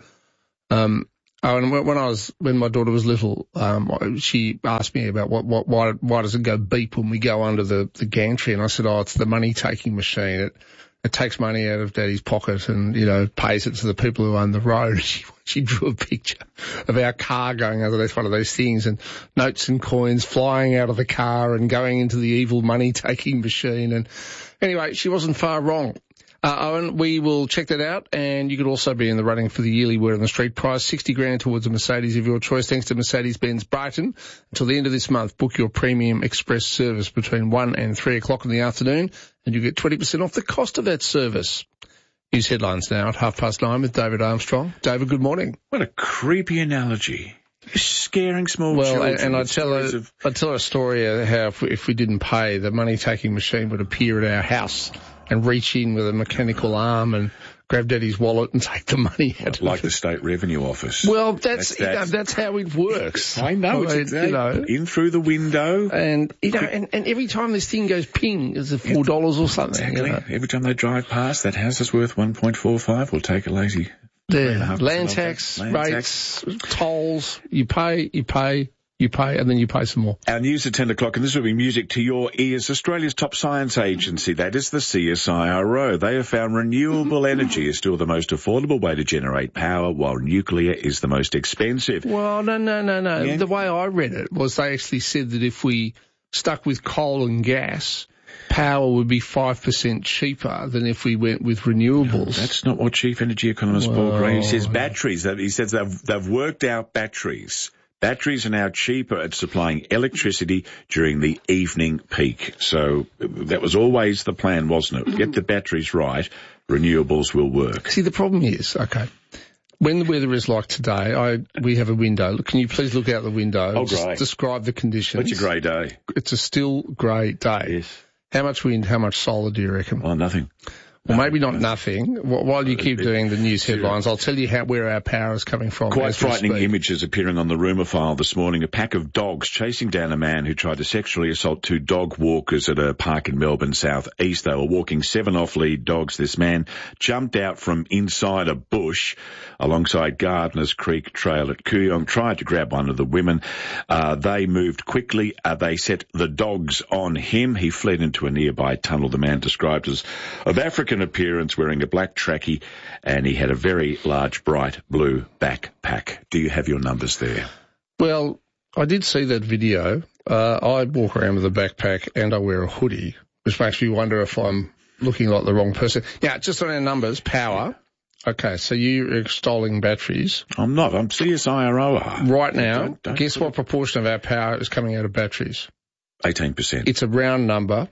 Um, oh, and when I was, when my daughter was little, um, she asked me about what, what, why, why does it go beep when we go under the, the gantry? And I said, oh, it's the money taking machine. It, it takes money out of Daddy's pocket and, you know, pays it to the people who own the road. She, she drew a picture of our car going underneath one of those things and notes and coins flying out of the car and going into the evil money taking machine. And anyway, she wasn't far wrong. Uh, Owen, we will check that out, and you could also be in the running for the yearly Word on the Street prize, sixty grand towards a Mercedes of your choice, thanks to Mercedes-Benz Brighton. Until the end of this month, book your premium express service between one and three o'clock in the afternoon, and you get twenty percent off the cost of that service. News headlines now at half past nine with David Armstrong. David, good morning. What a creepy analogy. You're scaring small well, children. Well, and I'd tell, a, of... I'd tell a story of how if we, if we didn't pay, the money-taking machine would appear at our house and reach in with a mechanical arm and grab Daddy's wallet and take the money out. Like the State Revenue Office. Well, that's that's, you know, that's how it works. I know. It's exactly, you know, in through the window. And, you know, and, and every time this thing goes ping, is it four dollars or something? Exactly. You know? Every time they drive past, that house is worth one point four five. We'll take a lazy. Yeah. Land tax, Land rates, tax. Tolls. You pay, you pay. You pay, and then you pay some more. Our news at ten o'clock, and this will be music to your ears. Australia's top science agency, that is the C S I R O. They have found renewable energy is still the most affordable way to generate power, while nuclear is the most expensive. Well, no, no, no, no. Yeah. The way I read it was they actually said that if we stuck with coal and gas, power would be five percent cheaper than if we went with renewables. No, that's not what Chief Energy Economist well, Paul Green says. Batteries, he says they've, they've worked out batteries. Batteries are now cheaper at supplying electricity during the evening peak. So that was always the plan, wasn't it? Get the batteries right, renewables will work. See, the problem is, okay, when the weather is like today, I we have a window. Can you please look out the window? Oh, grey. Describe the conditions. It's a grey day. It's a still grey day. Yes. How much wind, how much solar do you reckon? Oh, nothing. Well, maybe not nothing. While you keep doing the news headlines, I'll tell you how where our power is coming from. Quite frightening images appearing on the rumour file this morning. A pack of dogs chasing down a man who tried to sexually assault two dog walkers at a park in Melbourne South East. They were walking seven off-lead dogs. This man jumped out from inside a bush alongside Gardners Creek Trail at Kooyong, tried to grab one of the women. Uh, they moved quickly. Uh, they set the dogs on him. He fled into a nearby tunnel. The man described as of African appearance, wearing a black trackie, and he had a very large, bright blue backpack. Do you have your numbers there? Well, I did see that video. Uh, I walk around with a backpack and I wear a hoodie, which makes me wonder if I'm looking like the wrong person. Yeah, just on our numbers, power. Okay, so you're extolling batteries. I'm not. I'm C S I R O. Right now, don't, don't guess what proportion of our power is coming out of batteries? eighteen percent. It's a round number.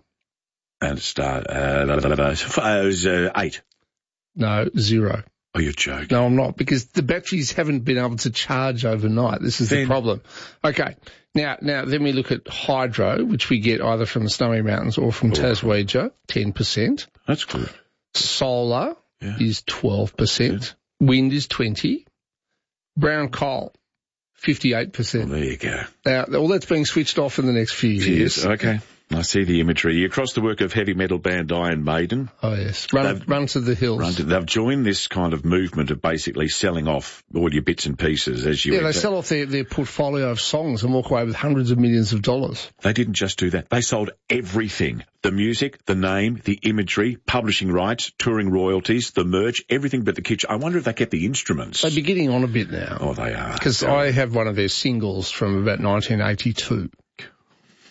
And start, uh, it was, uh, eight. No, zero. Oh, you're joking. No, I'm not, because the batteries haven't been able to charge overnight. This is then, the problem. Okay. Now, now, then we look at hydro, which we get either from the Snowy Mountains or from oh, Taswegia, ten percent. That's good. Solar yeah. is twelve percent. Yeah. Wind is twenty. Brown coal, fifty-eight percent. Well, there you go. Now, all that's being switched off in the next few years. Yes, okay. I see the imagery. Across the work of heavy metal band Iron Maiden. Oh, yes. Run, run to the hills. Run to, they've joined this kind of movement of basically selling off all your bits and pieces as you... Yeah, they sell off their, their portfolio of songs and walk away with hundreds of millions of dollars. They didn't just do that. They sold everything. The music, the name, the imagery, publishing rights, touring royalties, the merch, everything but the kitchen. I wonder if they kept the instruments. They'd be getting on a bit now. Oh, they are. Because I have one of their singles from about nineteen eighty-two.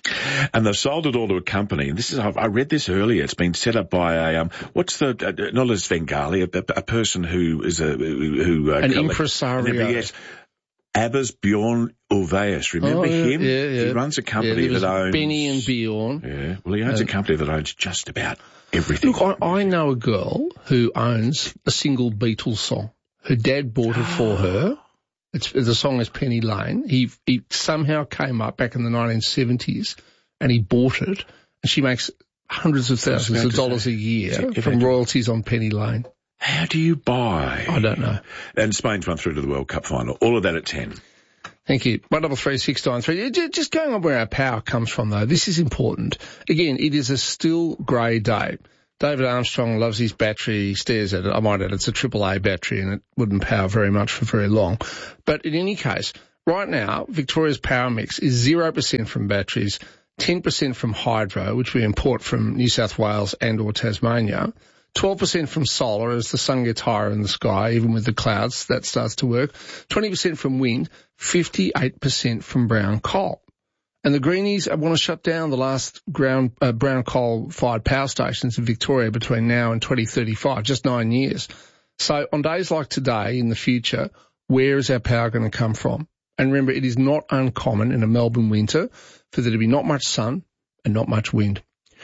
And they've sold it all to a company. And this is, I read this earlier. It's been set up by a, um, what's the, uh, not a Svengali, a, a, a person who is a, who, who uh, an collect, impresario. An, yes. Abbas Bjorn Ulvaeus. Remember oh, him? Yeah, yeah. He runs a company yeah, that owns... Benny and Bjorn. Yeah. Well, he owns uh, a company that owns just about everything. Look, I, I know a girl who owns a single Beatles song. Her dad bought it for her. It's, the song is Penny Lane. He, he somehow came up back in the nineteen seventies and he bought it. And she makes hundreds of thousands of dollars say, a year from royalties on Penny Lane. How do you buy? I don't know. And Spain's run through to the World Cup final. All of that at ten. Thank you. One double three six nine three. Just going on where our power comes from, though, this is important. Again, it is a still grey day. David Armstrong loves his battery. He stares at it. I might add it's a triple A battery and it wouldn't power very much for very long. But in any case, right now, Victoria's power mix is zero percent from batteries, ten percent from hydro, which we import from New South Wales and or Tasmania, twelve percent from solar as the sun gets higher in the sky, even with the clouds, that starts to work, twenty percent from wind, fifty-eight percent from brown coal. And the Greenies want to shut down the last ground, uh, brown coal-fired power stations in Victoria between now and twenty thirty-five, just nine years. So on days like today, in the future, where is our power going to come from? And remember, it is not uncommon in a Melbourne winter for there to be not much sun and not much wind.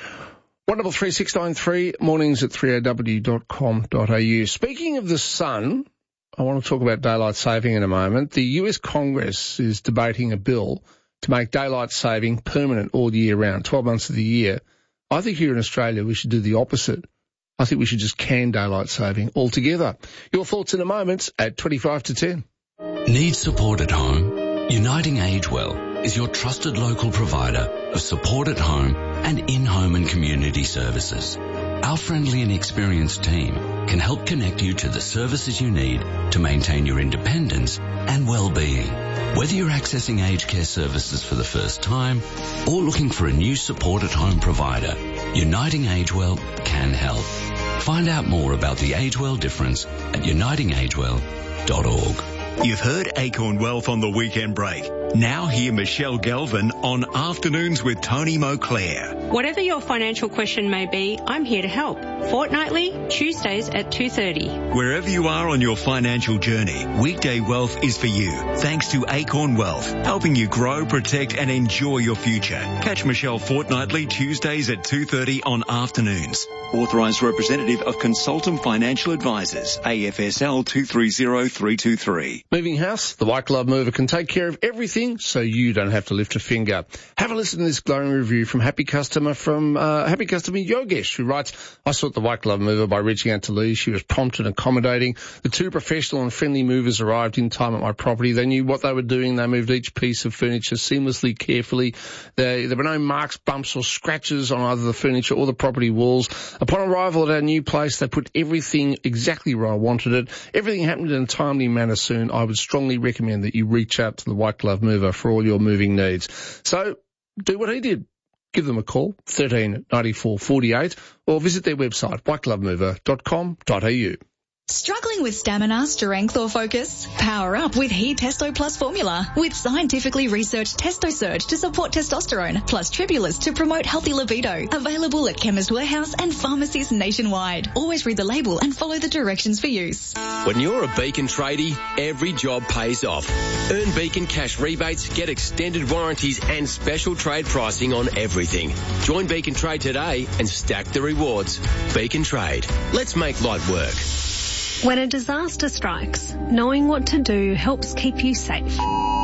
one double three six nine three, mornings at three a w dot com dot a u. Speaking of the sun, I want to talk about daylight saving in a moment. The U S Congress is debating a bill to make daylight saving permanent all year round, twelve months of the year. I think here in Australia we should do the opposite. I think we should just can daylight saving altogether. Your thoughts in a moment at twenty-five to ten. Need support at home? Uniting Agewell is your trusted local provider of support at home and in-home and community services. Our friendly and experienced team can help connect you to the services you need to maintain your independence and well-being. Whether you're accessing aged care services for the first time or looking for a new support at home provider, Uniting Agewell can help. Find out more about the Agewell difference at uniting agewell dot org. You've heard Acorn Wealth on the weekend break. Now hear Michelle Galvin on Afternoons with Tony Moclair. Whatever your financial question may be, I'm here to help. Fortnightly, Tuesdays at two thirty. Wherever you are on your financial journey, Weekday Wealth is for you. Thanks to Acorn Wealth, helping you grow, protect and enjoy your future. Catch Michelle fortnightly Tuesdays at two thirty on Afternoons. Authorised representative of Consultant Financial Advisors, A F S L two three zero three two three. Moving house, the White Glove Mover can take care of everything so you don't have to lift a finger. Have a listen to this glowing review from happy customer from uh, happy customer Yogesh, who writes, I sought the White Glove Mover by reaching out to Lee. She was prompt and accommodating. The two professional and friendly movers arrived in time at my property. They knew what they were doing. They moved each piece of furniture seamlessly, carefully. They, there were no marks, bumps or scratches on either the furniture or the property walls. Upon arrival at our new place, they put everything exactly where I wanted it. Everything happened in a timely manner soon. I would strongly recommend that you reach out to the White Glove Mover for all your moving needs. So do what he did. Give them a call, thirteen ninety-four forty-eight, or visit their website, white glove mover dot com dot a u. Struggling with stamina, strength or focus? Power up with He Testo Plus formula with scientifically researched Testo Surge to support testosterone plus Tribulus to promote healthy libido. Available at Chemist Warehouse and pharmacies nationwide. Always read the label and follow the directions for use. When you're a Beacon tradie, every job pays off. Earn Beacon cash rebates, get extended warranties and special trade pricing on everything. Join Beacon Trade today and stack the rewards. Beacon Trade. Let's make light work. When a disaster strikes, knowing what to do helps keep you safe.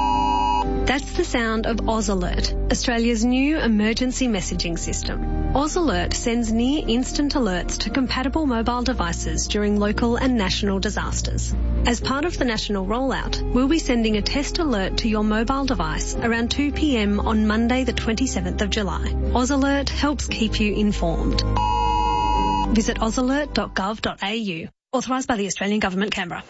That's the sound of Oz Alert, Australia's new emergency messaging system. Oz Alert sends near instant alerts to compatible mobile devices during local and national disasters. As part of the national rollout, we'll be sending a test alert to your mobile device around two p m on Monday the twenty-seventh of July. Oz Alert helps keep you informed. Visit oz alert dot gov dot a u. Authorised by the Australian Government, Canberra.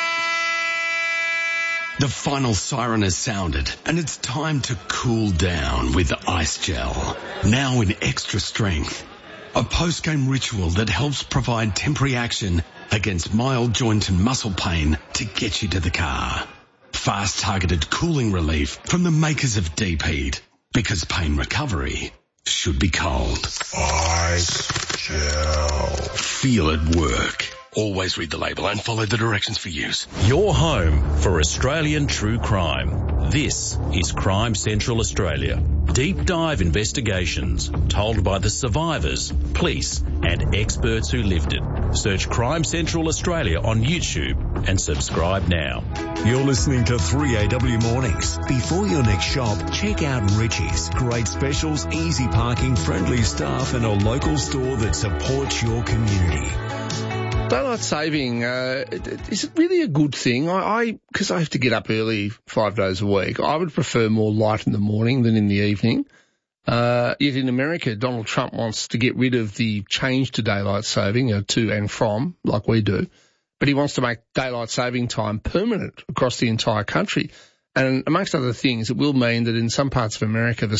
The final siren has sounded, and it's time to cool down with Ice Gel. Now in extra strength. A post-game ritual that helps provide temporary action against mild joint and muscle pain to get you to the car. Fast targeted cooling relief from the makers of Deep Heat. Because pain recovery should be cold. Ice gel. Feel it work. Always read the label and follow the directions for use. Your home for Australian true crime. This is Crime Central Australia. Deep dive investigations told by the survivors, police and experts who lived it. Search Crime Central Australia on YouTube and subscribe now. You're listening to three A W Mornings. Before your next shop, check out Richie's. Great specials, easy parking, friendly staff and a local store that supports your community. Daylight saving, uh, is it really a good thing? I, because I, I have to get up early five days a week, I would prefer more light in the morning than in the evening. Uh, yet in America, Donald Trump wants to get rid of the change to daylight saving, uh, to and from, like we do. But he wants to make daylight saving time permanent across the entire country. And amongst other things, it will mean that in some parts of America, the